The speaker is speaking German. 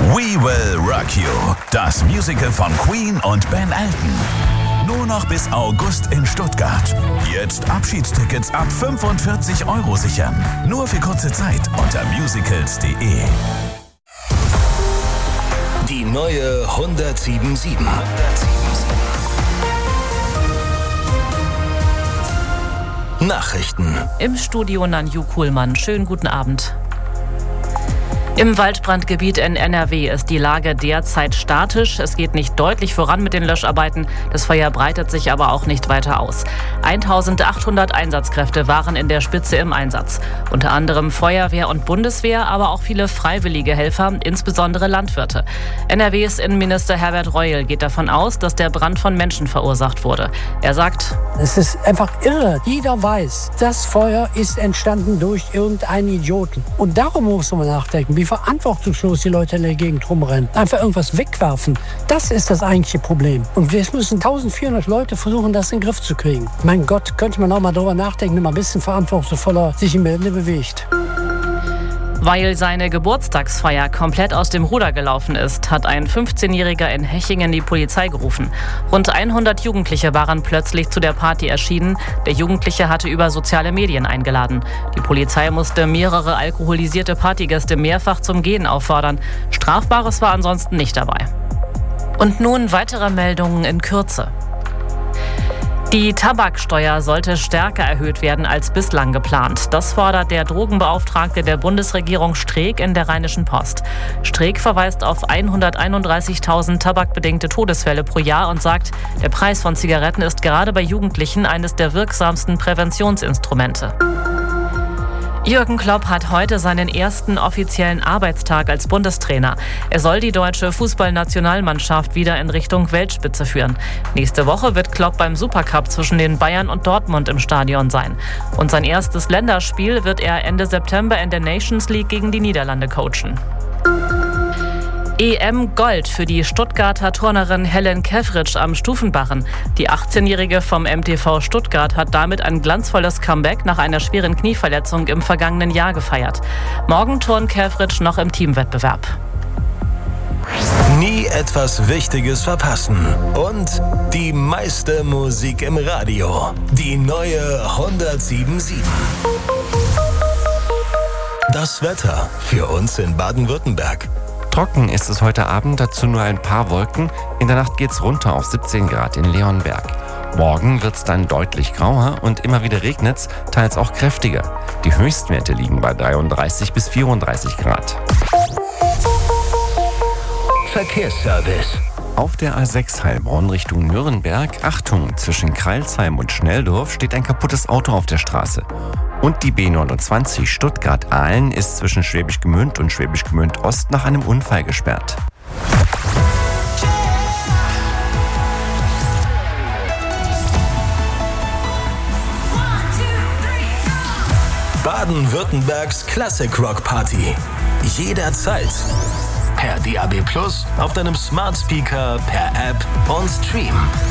We Will Rock You, das Musical von Queen und Ben Elton. Nur noch bis August in Stuttgart. Jetzt Abschiedstickets ab 45 € sichern. Nur für kurze Zeit unter musicals.de. Die neue 107.7. Nachrichten. Im Studio Nanju Kuhlmann. Schönen guten Abend. Im Waldbrandgebiet in NRW ist die Lage derzeit statisch. Es geht nicht deutlich voran mit den Löscharbeiten. Das Feuer breitet sich aber auch nicht weiter aus. 1800 Einsatzkräfte waren in der Spitze im Einsatz. Unter anderem Feuerwehr und Bundeswehr, aber auch viele freiwillige Helfer, insbesondere Landwirte. NRWs Innenminister Herbert Reul geht davon aus, dass der Brand von Menschen verursacht wurde. Er sagt: Es ist einfach irre. Jeder weiß, das Feuer ist entstanden durch irgendeinen Idioten. Und darum muss man nachdenken, wie verantwortungslos die Leute in der Gegend rumrennen. Einfach irgendwas wegwerfen. Das ist das eigentliche Problem. Und jetzt müssen 1400 Leute versuchen, das in den Griff zu kriegen. Mein Gott, könnte man auch mal darüber nachdenken, wenn man ein bisschen verantwortungsvoller sich im Gelände bewegt. Weil seine Geburtstagsfeier komplett aus dem Ruder gelaufen ist, hat ein 15-Jähriger in Hechingen die Polizei gerufen. Rund 100 Jugendliche waren plötzlich zu der Party erschienen. Der Jugendliche hatte über soziale Medien eingeladen. Die Polizei musste mehrere alkoholisierte Partygäste mehrfach zum Gehen auffordern. Strafbares war ansonsten nicht dabei. Und nun weitere Meldungen in Kürze. Die Tabaksteuer sollte stärker erhöht werden als bislang geplant. Das fordert der Drogenbeauftragte der Bundesregierung Streeck in der Rheinischen Post. Streeck verweist auf 131.000 tabakbedingte Todesfälle pro Jahr und sagt, der Preis von Zigaretten ist gerade bei Jugendlichen eines der wirksamsten Präventionsinstrumente. Jürgen Klopp hat heute seinen ersten offiziellen Arbeitstag als Bundestrainer. Er soll die deutsche Fußballnationalmannschaft wieder in Richtung Weltspitze führen. Nächste Woche wird Klopp beim Supercup zwischen den Bayern und Dortmund im Stadion sein. Und sein erstes Länderspiel wird er Ende September in der Nations League gegen die Niederlande coachen. EM Gold für die Stuttgarter Turnerin Helen Kefritsch am Stufenbarren. Die 18-Jährige vom MTV Stuttgart hat damit ein glanzvolles Comeback nach einer schweren Knieverletzung im vergangenen Jahr gefeiert. Morgen turnt Kefritsch noch im Teamwettbewerb. Nie etwas Wichtiges verpassen. Und die meiste Musik im Radio. Die neue 107.7. Das Wetter für uns in Baden-Württemberg. Trocken ist es heute Abend, dazu nur ein paar Wolken. In der Nacht geht's runter auf 17 Grad in Leonberg. Morgen wird's dann deutlich grauer und immer wieder regnet's, teils auch kräftiger. Die Höchstwerte liegen bei 33 bis 34 Grad. Verkehrsservice. Auf der A6 Heilbronn Richtung Nürnberg, Achtung, zwischen Kreilsheim und Schnelldorf steht ein kaputtes Auto auf der Straße. Und die B29 Stuttgart-Ahlen ist zwischen Schwäbisch Gmünd und Schwäbisch Gmünd Ost nach einem Unfall gesperrt. Baden-Württembergs Classic Rock Party. Jederzeit. Per DAB+, auf deinem Smart Speaker, per App und Stream.